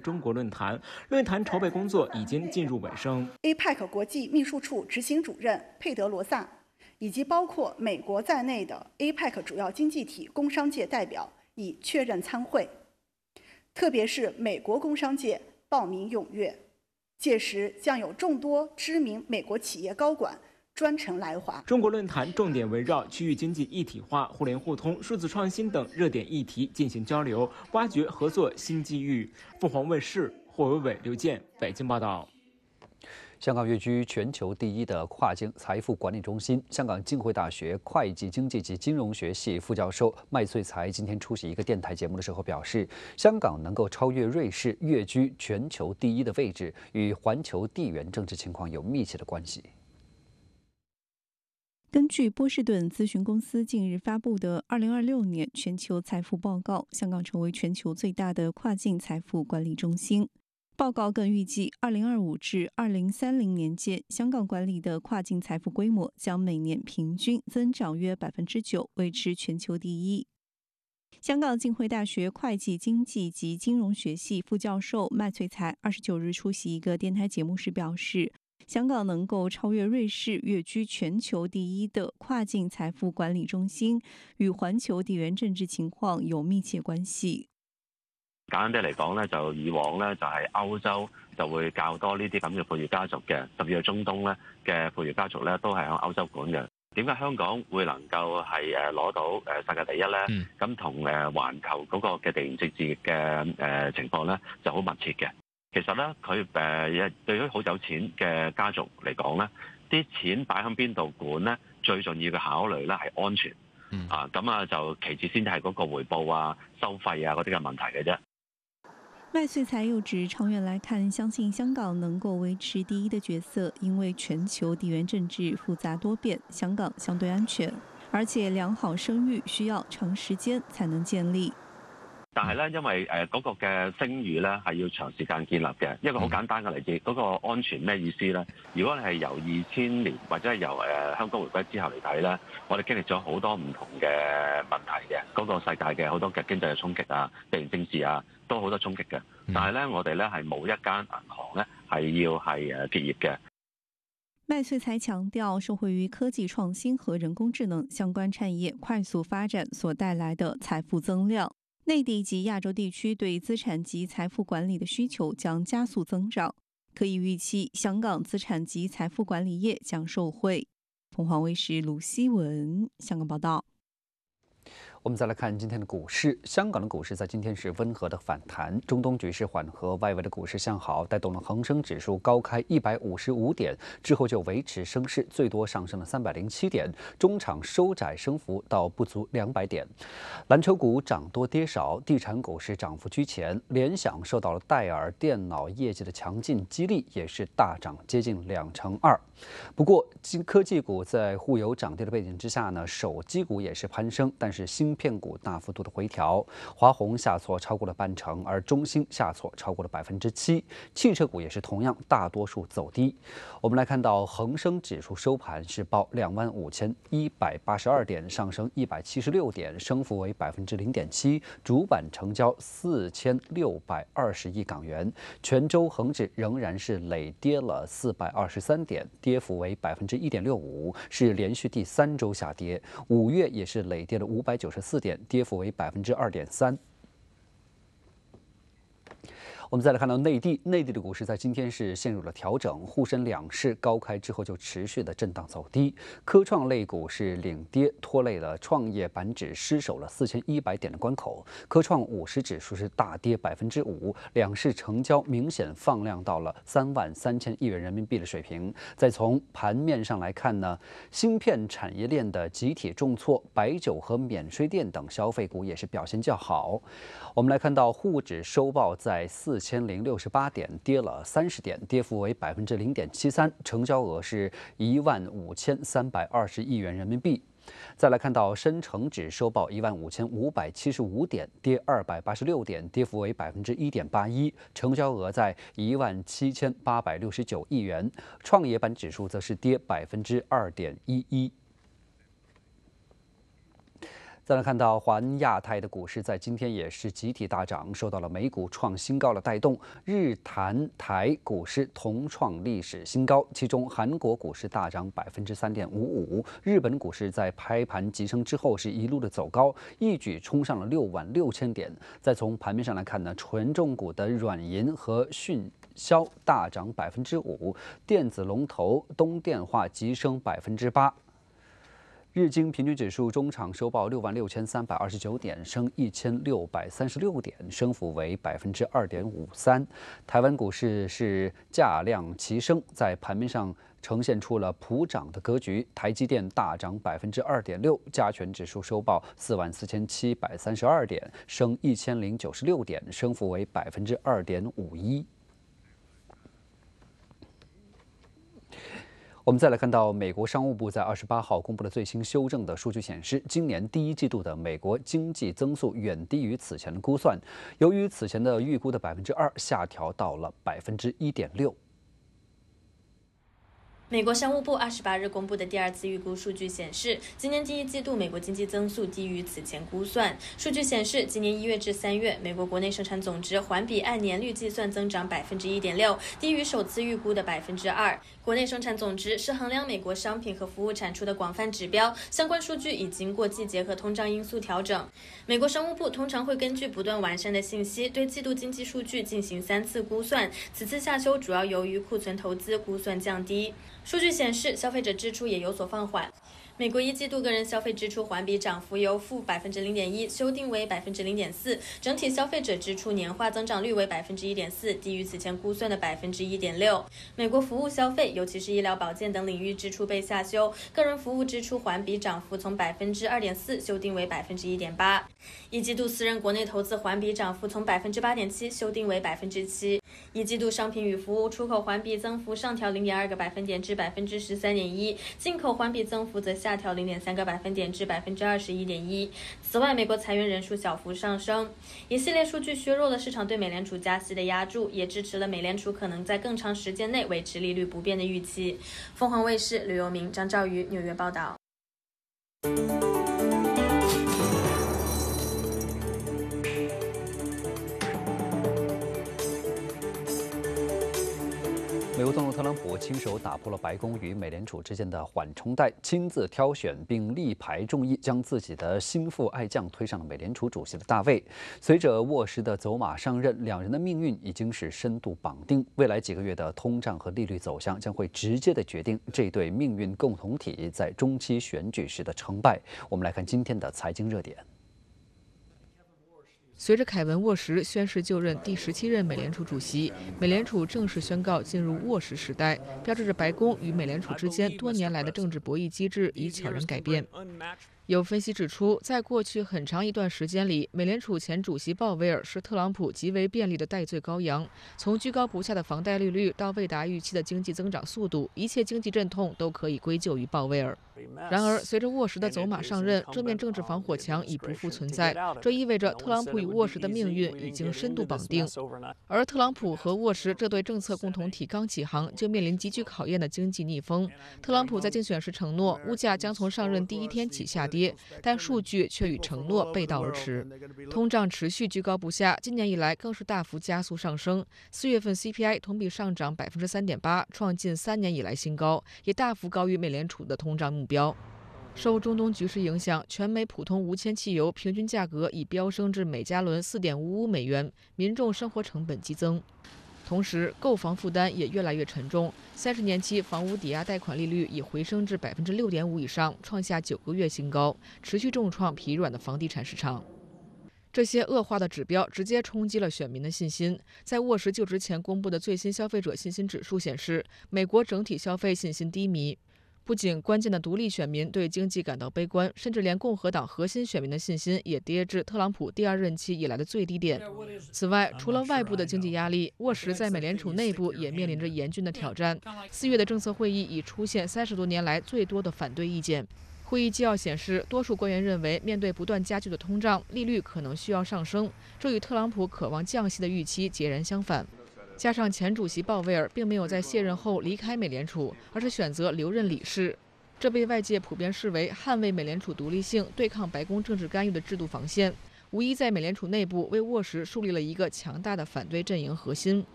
中国论坛，论坛筹备工作已经进入尾声。 APEC 国际秘书处执行主任佩德罗萨，以及包括美国在内的 APEC 主要经济体工商界代表已确认参会，特别是美国工商界报名踊跃，届时将有众多知名美国企业高管专程来华。 中国论坛重点围绕区域经济一体化、互联互通、数字创新等热点议题进行交流，挖掘合作新机遇。凤凰卫视霍伟伟、刘健北京报道。 香港跃居全球第一的跨境财富管理中心，香港浸会大学会计经济及金融学系副教授麦萃才今天出席一个电台节目的时候表示，香港能够超越瑞士跃居全球第一的位置，与环球地缘政治情况有密切的关系。 根据波士顿咨询公司近日发布的2026年全球财富报告，香港成为全球最大的跨境财富管理中心。报告更预计，2025至2030年间，香港管理的跨境财富规模将每年平均增长约9%，维持全球第一。香港浸会大学会计经济及金融学系副教授麦萃才29日出席一个电台节目时表示，香港能够超越瑞士跃居全球第一的跨境财富管理中心，与环球地缘政治情况有密切关系。 簡單啲嚟講咧，就以往咧就係歐洲就會較多呢啲咁嘅富裕家族嘅，特別係中東咧嘅富裕家族咧都係喺歐洲管嘅。點解香港會能夠係攞到世界第一咧？咁同環球嗰個嘅地緣政治嘅情況咧就好密切嘅。其實咧佢對於好有錢嘅家族嚟講咧，啲錢擺喺邊度管咧，最重要嘅考慮咧係安全。咁啊就其次先係嗰個回報啊、收費啊嗰啲嘅問題嘅啫。 麦萃才又指，长远来看，相信香港能够维持第一的角色，因为全球地缘政治复杂多变，香港相对安全，而且良好声誉需要长时间才能建立。 但係咧，因為嗰個嘅聲譽咧係要長時間建立嘅。一個好簡單嘅例子，嗰個安全咩意思咧？如果你係由2000年或者係由香港回歸之後嚟睇咧，我哋經歷咗好多唔同嘅問題嘅，嗰個世界嘅好多嘅經濟嘅衝擊啊、地緣政治啊，都好多衝擊嘅。但係咧，我哋咧係冇一間銀行咧係要係結業嘅。 麦萃才強調，受惠於科技創新和人工智能相關產業快速發展所帶來的財富增量，內地及亞洲地區對資產及財富管理的需求將加速增長，可以預期香港資產及財富管理業將受惠。鳳凰衛視盧希文香港報道。 我們再來看今天的股市，香港的股市在今天是溫和的反彈，中東局勢緩和，外圍的股市向好，帶動了恒生指數高開155點，之後就維持升勢，最多上升了307點，中場收窄升幅到不足200點。藍籌股漲多跌少，地產股是漲幅居前，聯想受到了戴爾電腦業績的強勁激勵，也是大漲接近2%。不過，科技股在互有漲跌的背景之下呢，手機股也是攀升，但是芯片股大幅度的回調，華虹下挫超過了半成，而中興下挫超過了7%。汽車股也是同樣大多數走低。我們來看到恒生指數收盤是報25182點，上升176點，升幅為0.7%，主板成交4620億港元。全周恒指仍然是累跌了423點，跌幅為1.65%，是連續第3周下跌。5月也是累跌了594點，跌幅為2.3%。我們再來看到內地的股市在今天是陷入了調整，滬深兩市高開之後就持續的震盪走低，科創類股是領跌，拖累了創業板指失守了4100點的關口，科創50指數是大跌5%，兩市成交明顯放量到了33000億元人民幣的水平。再從盤面上來看呢，芯片產業鏈的集體重挫，白酒和免稅店等消費股也是表現較好。我們來看到滬指收報在4068點，跌了30點，跌幅為0.73%，成交額是15320億元人民幣。再來看到深成指收報15575點，跌286點，跌幅為1.81%，成交額在17869億元。創業板指數則是跌2.11%。 再来看到环亚太的股市，在今天也是集体大涨，受到了美股创新高的带动，日韩台股市同创历史新高。其中，韩国股市大涨3.55%，日本股市在开盘急升之后是一路的走高，一举冲上了66000点。再从盘面上来看呢，权重股的软银和讯销大涨5%，电子龙头东电化急升8%。日经平均指数中场收报66329点，升1636点，升幅为2.53%。台湾股市是价量齐升，在盘面上呈现出了普涨的格局。台积电大涨2.6%，加权指数收报44732点，升1096点，升幅为2.51%。我们再来看到，美国商务部在28号公布的最新修正的数据显示，今年第一季度的美国经济增速远低于此前的估算，由于此前的预估的2%下调到了1.6%。 美国商务部28日公布的第二次预估数据显示，今年第一季度美国经济增速低于此前估算。数据显示，今年1月至3月，美国国内生产总值环比按年率计算增长1.6%，低于首次预估的2%。国内生产总值是衡量美国商品和服务产出的广泛指标，相关数据已经过季节和通胀因素调整。美国商务部通常会根据不断完善的信息，对季度经济数据进行3次估算，此次下修主要由于库存投资估算降低。数据显示，消费者支出也有所放缓。美国一季度个人消费支出环比涨幅由负0.1%修订为0.4%，整体消费者支出年化增长率为1.4%，低于此前估算的1.6%。美国服务消费，尤其是医疗保健等领域支出被下修，个人服务支出环比涨幅从2.4%修订为1.8%。一季度私人国内投资环比涨幅从8.7%修订为7%。一季度商品与服务出口环比增幅上调0.2个百分点至13.1%，进口环比增幅则下调0.3个百分点至21.1%。此外，美国裁员人数小幅上升。一系列数据削弱了市场对美联储加息的压注，也支持了美联储可能在更长时间内维持利率不变的预期。凤凰卫视吕佑明、张兆宇纽约报道。 美国总统特朗普亲手打破了白宫与美联储之间的缓冲带，亲自挑选并力排众议，将自己的心腹爱将推上了美联储主席的大位。随着沃什的走马上任，两人的命运已经是深度绑定。未来几个月的通胀和利率走向将会直接的决定这对命运共同体在中期选举时的成败。我们来看今天的财经热点。 随着凯文·沃什宣誓就任第17任美联储主席，美联储正式宣告进入沃什时代，标志着白宫与美联储之间多年来的政治博弈机制已悄然改变。有分析指出，在过去很长一段时间里，美联储前主席鲍威尔是特朗普极为便利的代罪羔羊。从居高不下的房贷利率到未达预期的经济增长速度，一切经济阵痛都可以归咎于鲍威尔。然而，随着沃什的走马上任，这面政治防火墙已不复存在。这意味着特朗普与沃什的命运已经深度绑定。而特朗普和沃什这对政策共同体刚起航，就面临极具考验的经济逆风。特朗普在竞选时承诺，物价将从上任第一天起下跌，但数据却与承诺背道而驰。通胀持续居高不下，今年以来更是大幅加速上升。4月份 CPI 同比上涨3.8%，创近3年以来新高，也大幅高于美联储的通胀目标。受中东局势影响，全美普通无铅汽油平均价格已飙升至每加仑4.55美元，民众生活成本激增。同时，购房负担也越来越沉重，30年期房屋抵押贷款利率已回升至6.5%以上，创下9个月新高，持续重创疲软的房地产市场。这些恶化的指标直接冲击了选民的信心。在沃什就职前公布的最新消费者信心指数显示，美国整体消费信心低迷。不仅关键的独立选民对经济感到悲观，甚至连共和党核心选民的信心也跌至特朗普第2任期以来的最低点。此外，除了外部的经济压力，沃什在美联储内部也面临着严峻的挑战。4月的政策会议已出现30多年来最多的反对意见。会议纪要显示，多数官员认为，面对不断加剧的通胀，利率可能需要上升，这与特朗普渴望降息的预期截然相反。加上前主席鲍威尔并没有在卸任后离开美联储，而是选择留任理事。 这被外界普遍视为捍卫美联储独立性、对抗白宫政治干预的制度防线，无疑在美联储内部为沃什树立了一个强大的反对阵营核心。